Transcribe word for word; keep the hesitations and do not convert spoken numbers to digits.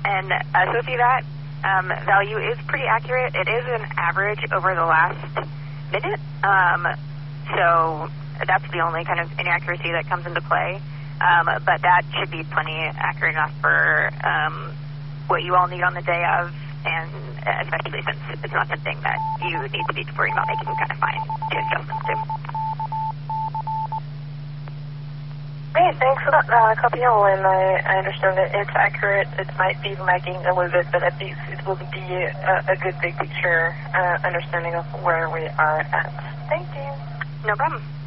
and uh, so see that um, value is pretty accurate. It is an average over the last minute, um, so that's the only kind of inaccuracy that comes into play. Um, but that should be plenty accurate enough for um, what you all need on the day of, and especially since it's not something that you need to be worrying about making kind of fine adjustments to. Great, thanks for that uh, copy, and I, I understand that it's accurate. It might be lagging a little bit, but at least it will be a, a good big picture uh, understanding of where we are at. Thank you. No problem.